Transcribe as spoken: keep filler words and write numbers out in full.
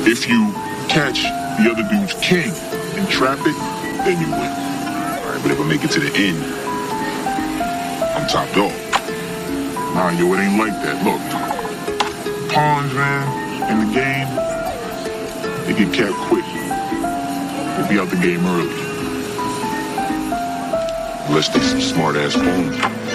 If you catch the other dude's king and trap it, then you win. All right, but if I make it to the end, I'm top dog. Nah, yo, it ain't like that. Look, pawns, man, in the game, they get capped quick. They'll be out the game early. Unless they some smart-ass pawns.